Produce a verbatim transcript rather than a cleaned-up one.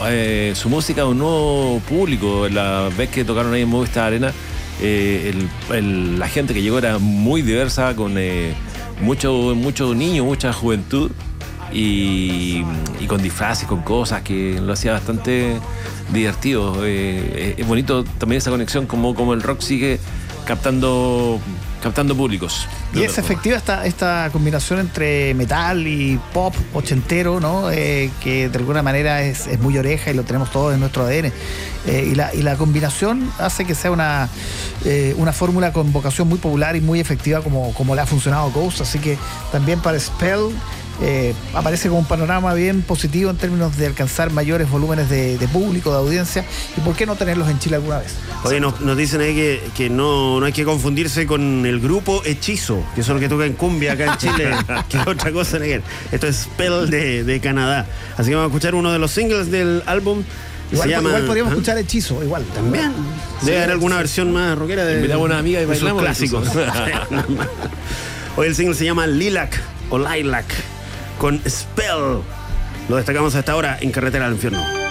eh, su música a un nuevo público. La vez que tocaron ahí en Movistar Arena, eh, el, el, la gente que llegó era muy diversa, con eh, mucho, mucho niño, mucha juventud. Y, y con disfraces, con cosas que lo hacía bastante divertido. Eh, es bonito también esa conexión, como, como el rock sigue captando, captando públicos. Y es efectiva esta, esta combinación entre metal y pop ochentero, ¿no? Eh, que de alguna manera es, es muy oreja y lo tenemos todos en nuestro A D N. Eh, y, la, y la combinación hace que sea una, eh, una fórmula con vocación muy popular y muy efectiva, como, como le ha funcionado a Ghost. Así que también para Spell Eh, aparece como un panorama bien positivo en términos de alcanzar mayores volúmenes de, de público, de audiencia, y por qué no tenerlos en Chile alguna vez. Oye, nos, nos dicen ahí que, que no, no hay que confundirse con el grupo Hechizo, que son los que tocan cumbia acá en Chile, que es otra cosa, Neguer. Esto es Spell de, de Canadá. Así que vamos a escuchar uno de los singles del álbum. Igual, se llama, igual podríamos ¿eh? escuchar Hechizo, igual. También. Debe haber alguna versión más rockera de, invitamos a una amiga y de sus bailamos clásicos. Hoy el single se llama Lilac o Lilac, con Spell. Lo destacamos hasta ahora en Carretera al Infierno.